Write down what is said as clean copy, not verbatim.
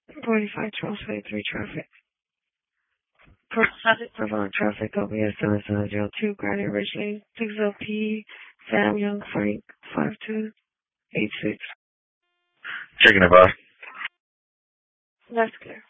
45 Charles Way 3 traffic. Provide traffic OBS 7702 Granite Ridge Lane 60P Sam Young Frank 5286. Checking it, boss. That's clear.